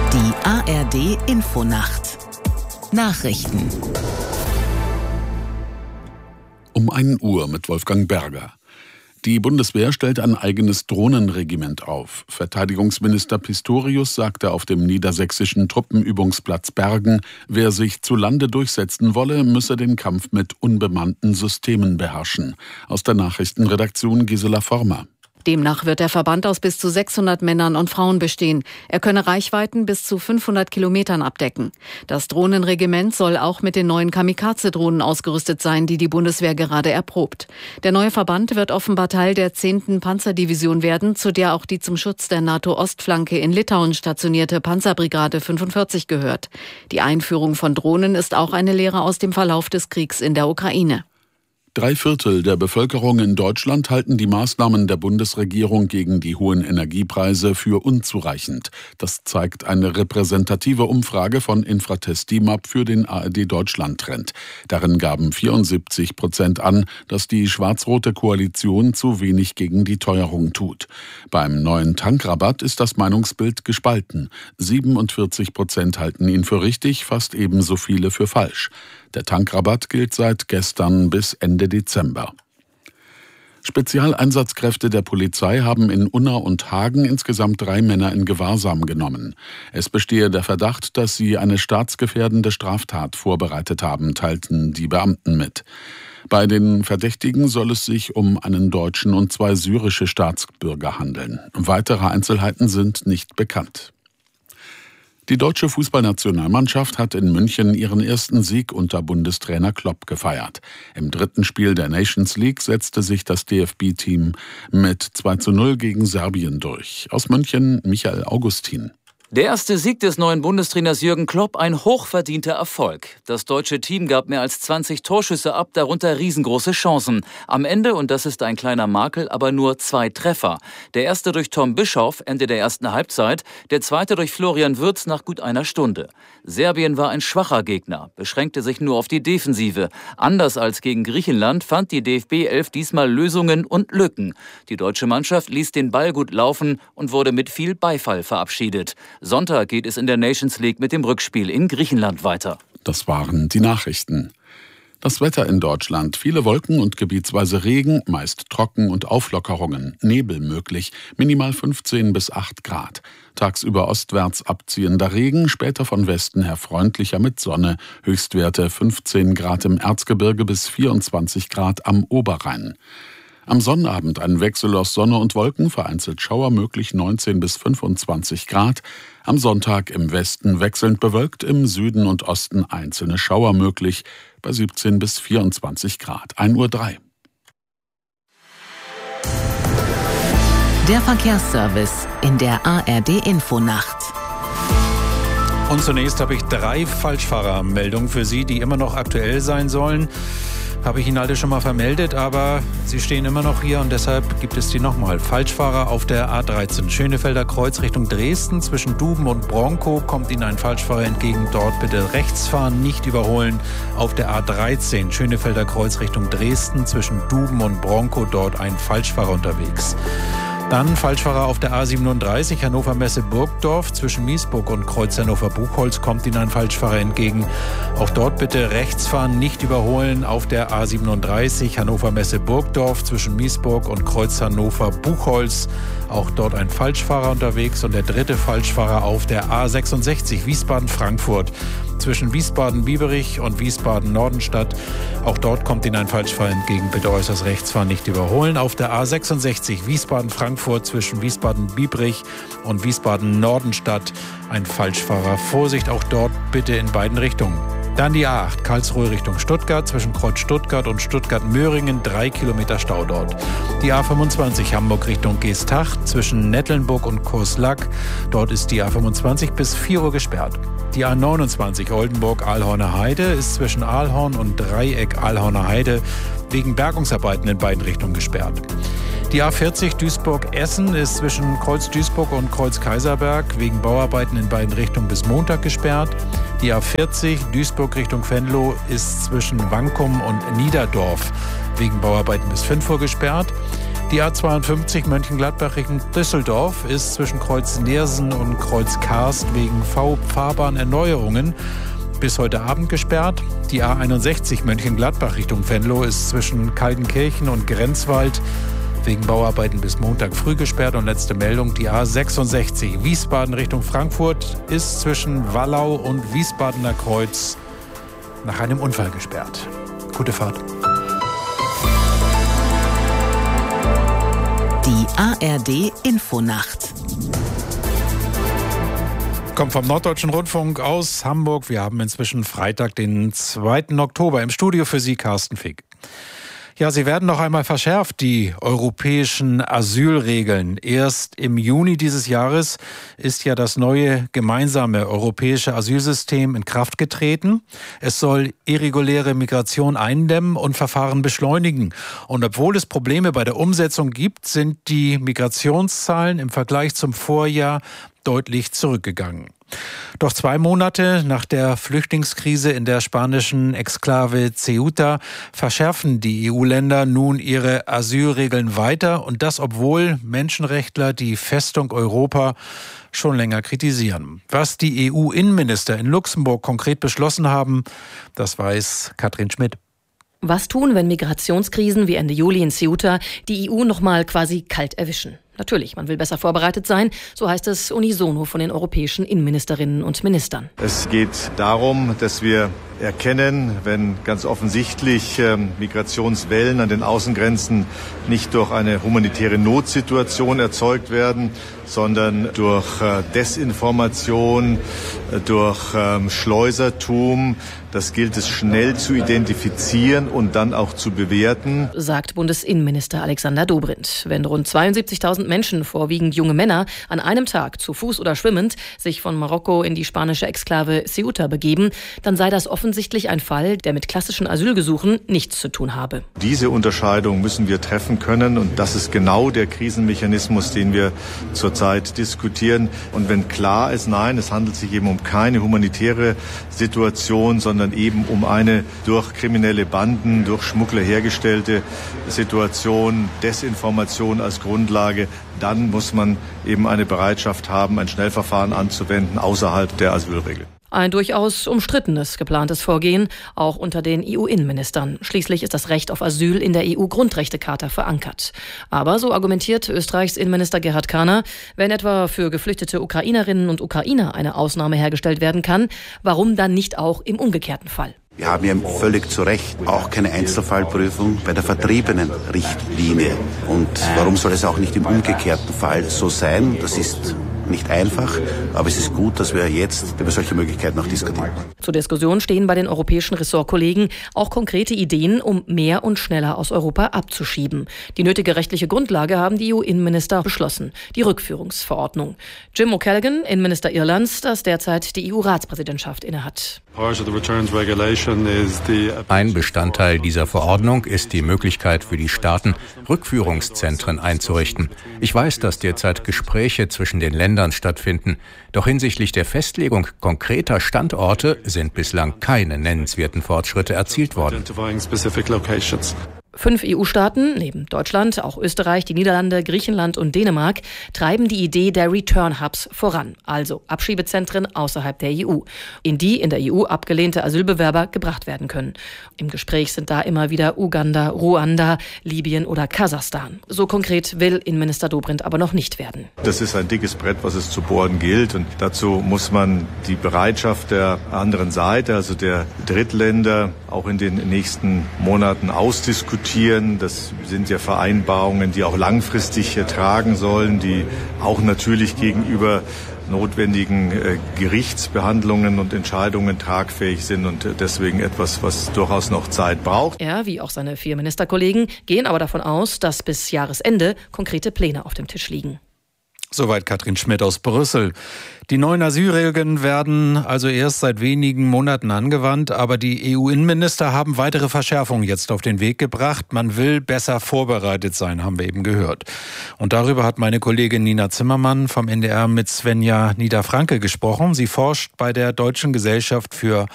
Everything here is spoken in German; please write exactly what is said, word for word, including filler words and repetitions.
Die A R D-Infonacht. Nachrichten. Um ein Uhr mit Wolfgang Berger. Die Bundeswehr stellt ein eigenes Drohnenregiment auf. Verteidigungsminister Pistorius sagte auf dem niedersächsischen Truppenübungsplatz Bergen, wer sich zu Lande durchsetzen wolle, müsse den Kampf mit unbemannten Systemen beherrschen. Aus der Nachrichtenredaktion Gisela Former. Demnach wird der Verband aus bis zu sechshundert Männern und Frauen bestehen. Er könne Reichweiten bis zu fünfhundert Kilometern abdecken. Das Drohnenregiment soll auch mit den neuen Kamikaze-Drohnen ausgerüstet sein, die die Bundeswehr gerade erprobt. Der neue Verband wird offenbar Teil der zehnten Panzerdivision werden, zu der auch die zum Schutz der NATO-Ostflanke in Litauen stationierte Panzerbrigade fünfundvierzig gehört. Die Einführung von Drohnen ist auch eine Lehre aus dem Verlauf des Kriegs in der Ukraine. Drei Viertel der Bevölkerung in Deutschland halten die Maßnahmen der Bundesregierung gegen die hohen Energiepreise für unzureichend. Das zeigt eine repräsentative Umfrage von Infratest D I M A P für den A R D-Deutschland-Trend. Darin gaben vierundsiebzig Prozent an, dass die schwarz-rote Koalition zu wenig gegen die Teuerung tut. Beim neuen Tankrabatt ist das Meinungsbild gespalten. siebenundvierzig Prozent halten ihn für richtig, fast ebenso viele für falsch. Der Tankrabatt gilt seit gestern bis Ende Dezember. Spezialeinsatzkräfte der Polizei haben in Unna und Hagen insgesamt drei Männer in Gewahrsam genommen. Es bestehe der Verdacht, dass sie eine staatsgefährdende Straftat vorbereitet haben, teilten die Beamten mit. Bei den Verdächtigen soll es sich um einen deutschen und zwei syrische Staatsbürger handeln. Weitere Einzelheiten sind nicht bekannt. Die deutsche Fußballnationalmannschaft hat in München ihren ersten Sieg unter Bundestrainer Klopp gefeiert. Im dritten Spiel der Nations League setzte sich das D F B-Team mit zwei zu null gegen Serbien durch. Aus München Michael Augustin. Der erste Sieg des neuen Bundestrainers Jürgen Klopp, ein hochverdienter Erfolg. Das deutsche Team gab mehr als zwanzig Torschüsse ab, darunter riesengroße Chancen. Am Ende, und das ist ein kleiner Makel, aber nur zwei Treffer. Der erste durch Tom Bischoff, Ende der ersten Halbzeit, der zweite durch Florian Wirtz nach gut einer Stunde. Serbien war ein schwacher Gegner, beschränkte sich nur auf die Defensive. Anders als gegen Griechenland fand die D F B elf diesmal Lösungen und Lücken. Die deutsche Mannschaft ließ den Ball gut laufen und wurde mit viel Beifall verabschiedet. Sonntag geht es in der Nations League mit dem Rückspiel in Griechenland weiter. Das waren die Nachrichten. Das Wetter in Deutschland. Viele Wolken und gebietsweise Regen, meist trocken und Auflockerungen. Nebel möglich, minimal fünfzehn bis acht Grad. Tagsüber ostwärts abziehender Regen, später von Westen her freundlicher mit Sonne. Höchstwerte fünfzehn Grad im Erzgebirge bis vierundzwanzig Grad am Oberrhein. Am Sonnabend ein Wechsel aus Sonne und Wolken, vereinzelt Schauer möglich neunzehn bis fünfundzwanzig Grad. Am Sonntag im Westen wechselnd bewölkt, im Süden und Osten einzelne Schauer möglich bei siebzehn bis vierundzwanzig Grad. ein Uhr drei. Der Verkehrsservice in der A R D-Infonacht. Und zunächst habe ich drei Falschfahrermeldungen für Sie, die immer noch aktuell sein sollen. Habe ich Ihnen alle schon mal vermeldet, aber Sie stehen immer noch hier und deshalb gibt es die nochmal. Falschfahrer auf der A dreizehn, Schönefelder Kreuz Richtung Dresden. Zwischen Duben und Bronkow kommt Ihnen ein Falschfahrer entgegen. Dort bitte rechts fahren, nicht überholen. Auf der A dreizehn, Schönefelder Kreuz Richtung Dresden. Zwischen Duben und Bronkow dort ein Falschfahrer unterwegs. Dann Falschfahrer auf der A siebenunddreißig, Hannover Messe Burgdorf. Zwischen Miesburg und Kreuz Hannover Buchholz kommt Ihnen ein Falschfahrer entgegen. Auch dort bitte rechts fahren, nicht überholen. Auf der A siebenunddreißig, Hannover Messe Burgdorf. Zwischen Miesburg und Kreuz Hannover Buchholz. Auch dort ein Falschfahrer unterwegs. Und der dritte Falschfahrer auf der A sechsundsechzig, Wiesbaden-Frankfurt. Zwischen Wiesbaden-Bieberich und Wiesbaden-Nordenstadt. Auch dort kommt Ihnen ein Falschfahrer entgegen. Bitte äußerst rechts fahren, nicht überholen. Auf der A sechsundsechzig, Wiesbaden-Frankfurt. Zwischen Wiesbaden-Biebrich und Wiesbaden-Nordenstadt ein Falschfahrer. Vorsicht, auch dort bitte in beiden Richtungen. Dann die A acht, Karlsruhe Richtung Stuttgart, zwischen Kreuz Stuttgart und Stuttgart-Möhringen, drei Kilometer Stau dort. Die A fünfundzwanzig, Hamburg Richtung Geesthacht, zwischen Nettlenburg und Kurslack, dort ist die A fünfundzwanzig bis vier Uhr gesperrt. Die A neunundzwanzig, Oldenburg-Ahlhorner Heide, ist zwischen Ahlhorn und Dreieck Ahlhorner Heide wegen Bergungsarbeiten in beiden Richtungen gesperrt. Die A vierzig Duisburg-Essen ist zwischen Kreuz Duisburg und Kreuz Kaiserberg wegen Bauarbeiten in beiden Richtungen bis Montag gesperrt. Die A vierzig Duisburg Richtung Venlo ist zwischen Wankum und Niederdorf wegen Bauarbeiten bis fünf Uhr gesperrt. Die A zweiundfünfzig Mönchengladbach Richtung Düsseldorf ist zwischen Kreuz Neersen und Kreuz Karst wegen V-Fahrbahnerneuerungen bis heute Abend gesperrt. Die A einundsechzig Mönchengladbach Richtung Venlo ist zwischen Kaltenkirchen und Grenzwald wegen Bauarbeiten bis Montag früh gesperrt. Und letzte Meldung, die A sechsundsechzig Wiesbaden Richtung Frankfurt ist zwischen Wallau und Wiesbadener Kreuz nach einem Unfall gesperrt. Gute Fahrt. Die A R D Infonacht. Kommt vom Norddeutschen Rundfunk aus Hamburg. Wir haben inzwischen Freitag, den zweiten Oktober. Im Studio für Sie Carsten Fick. Ja, sie werden noch einmal verschärft, die europäischen Asylregeln. Erst im Juni dieses Jahres ist ja das neue gemeinsame europäische Asylsystem in Kraft getreten. Es soll irreguläre Migration eindämmen und Verfahren beschleunigen. Und obwohl es Probleme bei der Umsetzung gibt, sind die Migrationszahlen im Vergleich zum Vorjahr deutlich zurückgegangen. Doch zwei Monate nach der Flüchtlingskrise in der spanischen Exklave Ceuta verschärfen die E U-Länder nun ihre Asylregeln weiter. Und das, obwohl Menschenrechtler die Festung Europa schon länger kritisieren. Was die E U-Innenminister in Luxemburg konkret beschlossen haben, das weiß Katrin Schmidt. Was tun, wenn Migrationskrisen wie Ende Juli in Ceuta die E U nochmal quasi kalt erwischen? Natürlich, man will besser vorbereitet sein, so heißt es unisono von den europäischen Innenministerinnen und Ministern. Es geht darum, dass wir erkennen, wenn ganz offensichtlich äh, Migrationswellen an den Außengrenzen nicht durch eine humanitäre Notsituation erzeugt werden, sondern durch äh, Desinformation, äh, durch ähm, Schleusertum. Das gilt es schnell zu identifizieren und dann auch zu bewerten, sagt Bundesinnenminister Alexander Dobrindt. Wenn rund zweiundsiebzigtausend Menschen, vorwiegend junge Männer, an einem Tag zu Fuß oder schwimmend sich von Marokko in die spanische Exklave Ceuta begeben, dann sei das offensichtlich ein Fall, der mit klassischen Asylgesuchen nichts zu tun habe. Diese Unterscheidung müssen wir treffen können und das ist genau der Krisenmechanismus, den wir zurzeit diskutieren. Und wenn klar ist, nein, es handelt sich eben um keine humanitäre Situation, sondern eben um eine durch kriminelle Banden, durch Schmuggler hergestellte Situation, Desinformation als Grundlage, dann muss man eben eine Bereitschaft haben, ein Schnellverfahren anzuwenden außerhalb der Asylregel. Ein durchaus umstrittenes geplantes Vorgehen, auch unter den E U-Innenministern. Schließlich ist das Recht auf Asyl in der E U-Grundrechtecharta verankert. Aber, so argumentiert Österreichs Innenminister Gerhard Kahner, wenn etwa für geflüchtete Ukrainerinnen und Ukrainer eine Ausnahme hergestellt werden kann, warum dann nicht auch im umgekehrten Fall? Wir haben ja völlig zu Recht auch keine Einzelfallprüfung bei der Vertriebenenrichtlinie. Und warum soll es auch nicht im umgekehrten Fall so sein? Das ist nicht einfach, aber es ist gut, dass wir jetzt über solche Möglichkeiten auch diskutieren. Zur Diskussion stehen bei den europäischen Ressortkollegen auch konkrete Ideen, um mehr und schneller aus Europa abzuschieben. Die nötige rechtliche Grundlage haben die E U-Innenminister beschlossen, die Rückführungsverordnung. Jim O'Callaghan, Innenminister Irlands, das derzeit die E U-Ratspräsidentschaft innehat. Ein Bestandteil dieser Verordnung ist die Möglichkeit für die Staaten, Rückführungszentren einzurichten. Ich weiß, dass derzeit Gespräche zwischen den Ländern stattfinden. Doch hinsichtlich der Festlegung konkreter Standorte sind bislang keine nennenswerten Fortschritte erzielt worden. Fünf E U-Staaten, neben Deutschland, auch Österreich, die Niederlande, Griechenland und Dänemark, treiben die Idee der Return-Hubs voran, also Abschiebezentren außerhalb der E U, in die in der E U abgelehnte Asylbewerber gebracht werden können. Im Gespräch sind da immer wieder Uganda, Ruanda, Libyen oder Kasachstan. So konkret will Innenminister Dobrindt aber noch nicht werden. Das ist ein dickes Brett, was es zu bohren gilt. Und dazu muss man die Bereitschaft der anderen Seite, also der Drittländer, auch in den nächsten Monaten ausdiskutieren. Das sind ja Vereinbarungen, die auch langfristig tragen sollen, die auch natürlich gegenüber notwendigen äh, Gerichtsbehandlungen und Entscheidungen tragfähig sind und äh, deswegen etwas, was durchaus noch Zeit braucht. Er, wie auch seine vier Ministerkollegen, gehen aber davon aus, dass bis Jahresende konkrete Pläne auf dem Tisch liegen. Soweit Katrin Schmidt aus Brüssel. Die neuen Asylregeln werden also erst seit wenigen Monaten angewandt, aber die E U-Innenminister haben weitere Verschärfungen jetzt auf den Weg gebracht. Man will besser vorbereitet sein, haben wir eben gehört. Und darüber hat meine Kollegin Nina Zimmermann vom N D R mit Svenja Niederfranke gesprochen. Sie forscht bei der Deutschen Gesellschaft für